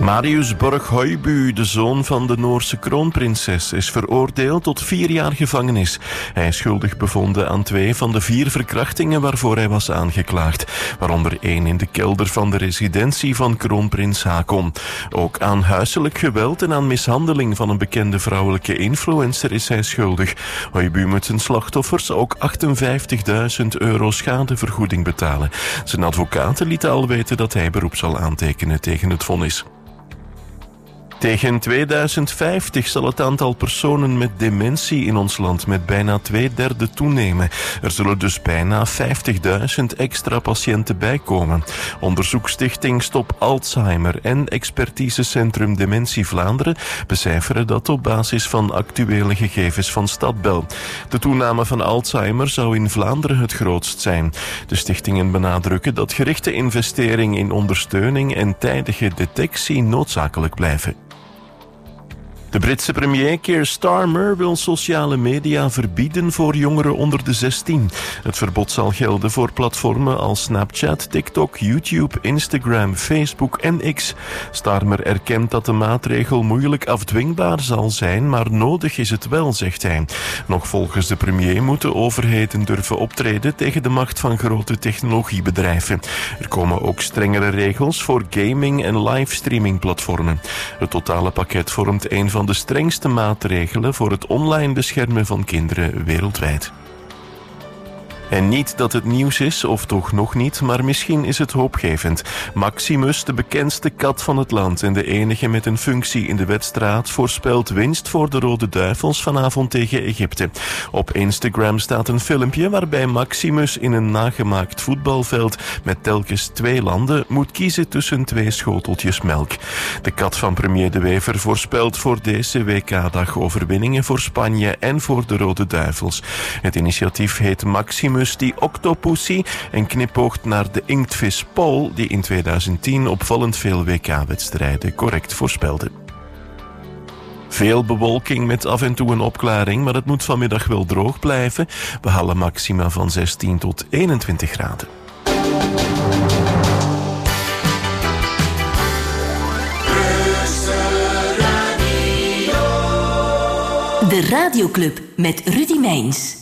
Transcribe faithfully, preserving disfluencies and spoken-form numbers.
Marius Borg-Høiby, de zoon van de Noorse kroonprinses, is veroordeeld tot vier jaar gevangenis. Hij is schuldig bevonden aan twee van de vier verkrachtingen waarvoor hij was aangeklaagd. Waaronder één in de kelder van de residentie van kroonprins Haakon. Ook aan huiselijk geweld en aan mishandeling van een bekende vrouwelijke influencer is hij schuldig. Høiby moet zijn slachtoffers ook achtenvijftigduizend euro schadevergoeding betalen. Zijn advocaten lieten al weten dat hij beroep zal aantekenen tegen het vonnis. Tegen tweeduizend vijftig zal het aantal personen met dementie in ons land met bijna twee derde toenemen. Er zullen dus bijna vijftigduizend extra patiënten bijkomen. Onderzoeksstichting Stop Alzheimer en Expertisecentrum Dementie Vlaanderen becijferen dat op basis van actuele gegevens van Stadbel. De toename van Alzheimer zou in Vlaanderen het grootst zijn. De stichtingen benadrukken dat gerichte investering in ondersteuning en tijdige detectie noodzakelijk blijven. De Britse premier Keir Starmer wil sociale media verbieden voor jongeren onder de zestien. Het verbod zal gelden voor platformen als Snapchat, TikTok, YouTube, Instagram, Facebook en X. Starmer erkent dat de maatregel moeilijk afdwingbaar zal zijn, maar nodig is het wel, zegt hij. Nog volgens de premier moeten overheden durven optreden tegen de macht van grote technologiebedrijven. Er komen ook strengere regels voor gaming- en livestreamingplatformen. Het totale pakket vormt een van van de strengste maatregelen voor het online beschermen van kinderen wereldwijd. En niet dat het nieuws is, of toch nog niet, maar misschien is het hoopgevend. Maximus, de bekendste kat van het land en de enige met een functie in de wedstrijd, voorspelt winst voor de Rode Duivels vanavond tegen Egypte. Op Instagram staat een filmpje waarbij Maximus in een nagemaakt voetbalveld met telkens twee landen moet kiezen tussen twee schoteltjes melk. De kat van premier De Wever voorspelt voor deze W K-dag overwinningen voor Spanje en voor de Rode Duivels. Het initiatief heet Maximus die Octopussy en knipoogt naar de inktvis Paul, die in tweeduizend tien opvallend veel W K-wedstrijden correct voorspelde. Veel bewolking met af en toe een opklaring, maar het moet vanmiddag wel droog blijven. We halen maxima van zestien tot eenentwintig graden. De Radioclub met Rudy Meijns.